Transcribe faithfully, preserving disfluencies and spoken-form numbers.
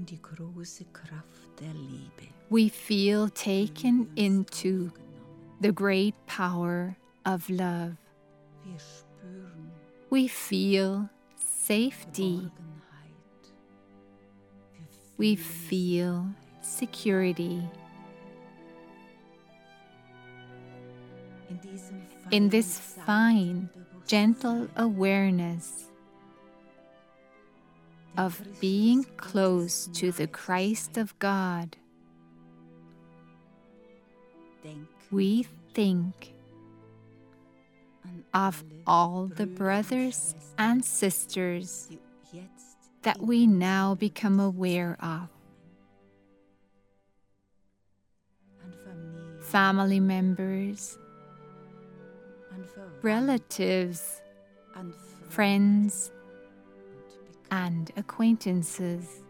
die große Kraft der Liebe. We feel taken into the great power of love. Wir spüren We feel safety. Geborgenheit. We Wir fühlen feel security. in diesem In this feinen, fine, sanften gentle Bewusstsein awareness der of Christus being Gottes close to the nahe zu Christ sein. of God, Denken we think an of alle all the Brüder und brothers Schwestern, and sisters die jetzt that in we unserem now become aware Bewusstsein of, kommen. An Familie, family members, an Verwandte, relatives, an Freunde friends, und Bekannte. and acquaintances.